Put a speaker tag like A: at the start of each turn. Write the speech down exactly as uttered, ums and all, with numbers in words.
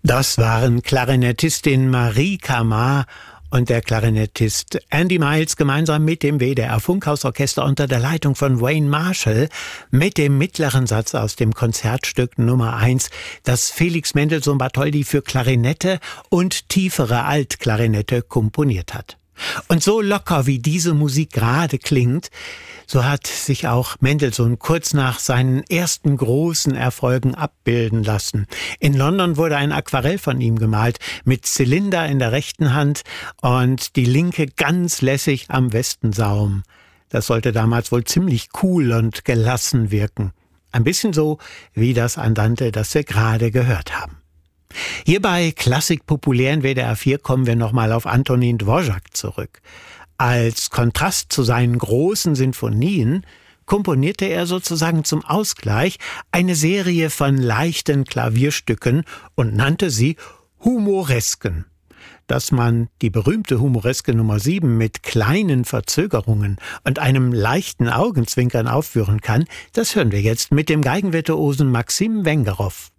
A: Das waren Klarinettistin Marie Kamar und der Klarinettist Andy Miles gemeinsam mit dem W D R Funkhausorchester unter der Leitung von Wayne Marshall mit dem mittleren Satz aus dem Konzertstück Nummer eins, das Felix Mendelssohn Bartholdy für Klarinette und tiefere Altklarinette komponiert hat. Und so locker wie diese Musik gerade klingt, so hat sich auch Mendelssohn kurz nach seinen ersten großen Erfolgen abbilden lassen. In London wurde ein Aquarell von ihm gemalt, mit Zylinder in der rechten Hand und die linke ganz lässig am Westensaum. Das sollte damals wohl ziemlich cool und gelassen wirken. Ein bisschen so wie das Andante, das wir gerade gehört haben. Hier bei Klassik populär in W D R vier kommen wir nochmal auf Antonin Dvořák zurück. Als Kontrast zu seinen großen Sinfonien komponierte er sozusagen zum Ausgleich eine Serie von leichten Klavierstücken und nannte sie Humoresken. Dass man die berühmte Humoreske Nummer sieben mit kleinen Verzögerungen und einem leichten Augenzwinkern aufführen kann, das hören wir jetzt mit dem Geigenvirtuosen Maxim Wengerow.